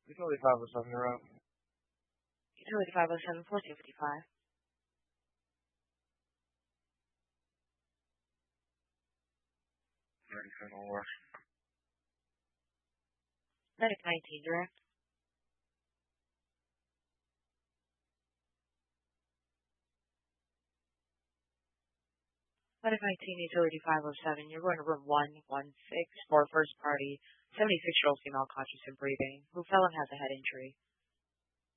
Utility 507, you're up. Utility 507, 1455. Over. Medic 19, direct. Medic 19, Utility 507, you're going to room 116 for first party, 76-year-old female conscious and breathing, who fell and has a head injury.